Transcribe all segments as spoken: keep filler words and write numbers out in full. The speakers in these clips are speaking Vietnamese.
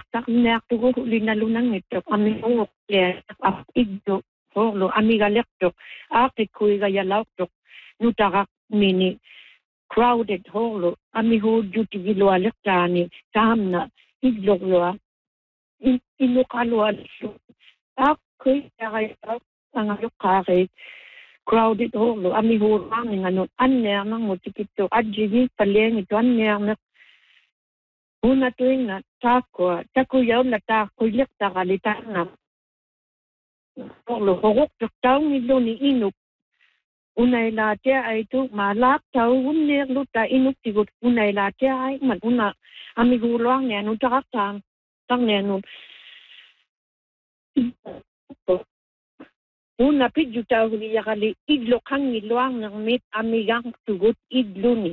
tak ner tu linalunang ito ami ungok le ap igdo holo ami galekto ate kuiga yalauto nutarak mini crowded holo ami ho duty gilo alektani tamna iglo inu kalwa ak kui kaya ang ayokare crowded holo ami ho rang ano anner nang motikito adjigi paleng ito anner na una tuing na tako tako yaw na tako ilek takalitan na holo hogok taw nilo ni inuk unay latte ay tu malak taw unner luta inuk tigut unay latte ay man una ami gulwang ne anu takatang tang ne anu una pidju taw li yakali idlo kang ilwang ng mit amigang tugut idlo ni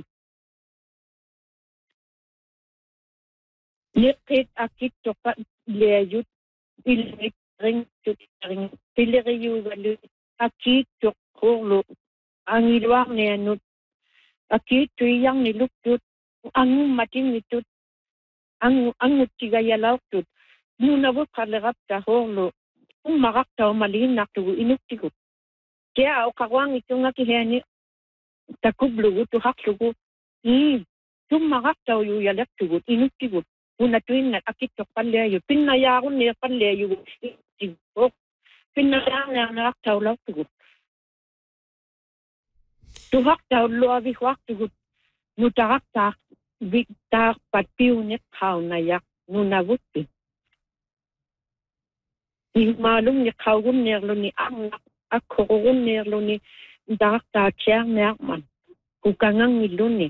Nekit akit toka leyut ilrik ring tutring pileriyu galu akit tokolo ang ilwang ne anu akit tuyang nilukut ang mating nitut ang ang tigayalaw tut nuna wo kalerap ta holo kung marakta malin naktu inuktigo kaya o kawang ito nga kiheni takublugo tu haklugo hmm tum marakta yu yalaktugo inuktigo una tuin na akit tokaleyo pinayakon ne paleyo tigo pinayang na nakta ulaktugo tu hakta lo abi haktugo nutarakta Victor patiu ne kau na yak nuna wuti. Ni malum ni kau gun nerlo ni ang ako gun nerlo ni dakta chiang nerman. Kukangang ni luni.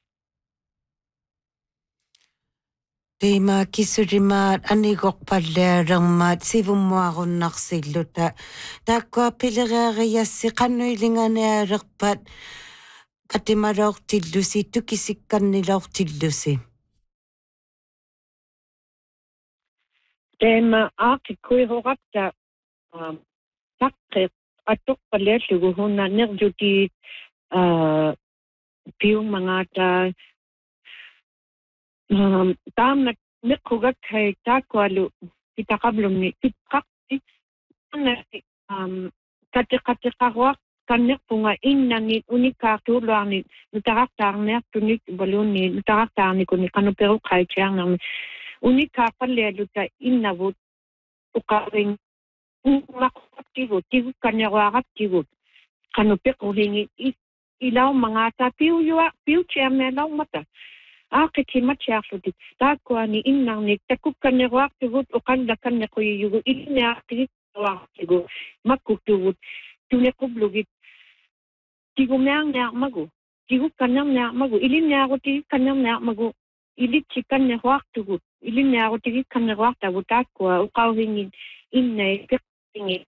Tema kisurimat anigok palerang mat sivum moaron naksilota. Takwa pilere yasi kanoy lingane rakpat. Katimaraw tillusi tukisikan nilaw tillusi. Tema aki kui horakta takre atok palesyo hona nerjuti piyong mga ta tam na nekugat kay takwalu kitakablom ni kitkakti na kati-kati kawak kanyak punga innangit unika tulong ni nutaraktar ner tunik balon ni nutaraktar ni kuni kanu pero kay chang nang unika palelo ta innavut ukaring makaktigo tigo kanyawak tigo kanu pero hingi ilaw mga ta piu yuwa piu chang na mata akit matyafuti takwa ni innang ni takup kanyawak tigo ukanda kanya ko yugo inya tigo tigo makutugut tunekublugit tigo meang na mago tigo kanang na mago ilin na ako tigo kanang na mago ilit chikan na huwak tugut ilin na ako tigo kanang huwak tabutak ko ukaw hingin inay pekingit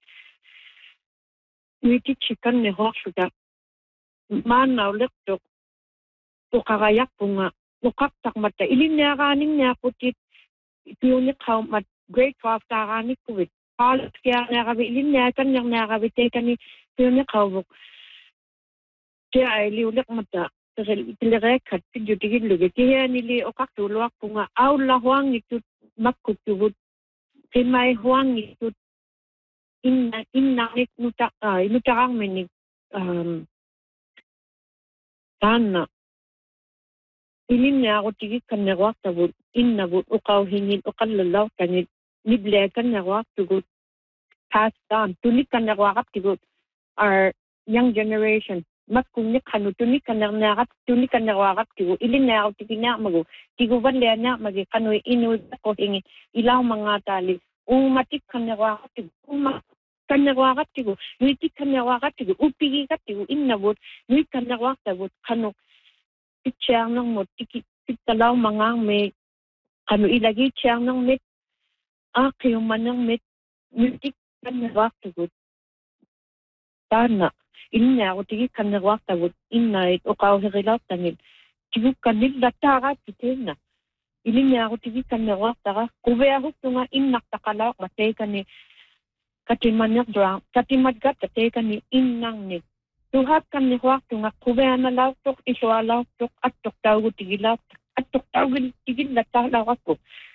witi chikan na huwak sudak manaw lektok ukakayak po nga ukaktak mata ilin na kaning na ako tit piunik how mat great twelve takanik kuwit halos kaya nakabi ilin na kanyang nakabi teka ni piunik how kaya ay liulak mata tilerekat tijutigin lugi kaya nili okaktuluak po nga aw lahuang ito makutubot kimay huang ito inna inna inutak ay inutakang menig um sana ilin na ako tigit kanawak tabot inna bot ukaw hingin ukalalaw kanit niblekan nawak tugot passed on tunik kanawak tigot our young generation makunik kanu tunik kanawak tunik kanawak tigo ilin na ako tigina mago tigo banda na magi kanu inu ko hingin ilaw mga tali umatik kanawak tigo umak kanawak tigo nitik kanawak tigo upigi ka tigo inna bot nit kanawak tabot kanu chang ng mo tikit talaw mga may kanu ilagi chang ng met akiyo manang met nitik kanawak tigo tana inna ako tigit kanawak tabot inna it ukaw hirilaw tangil tigo kanil datara titina ilinya ako tigit kanawak taka kube ako tunga innak takalaw matay ka ni katimanyak drang katimad ka tatay ka ni innang ni tuhat kan ni huwak tunga kube na lautok iswa lautok at tok tawag tigilaw at tok tawag tigil latalaw ako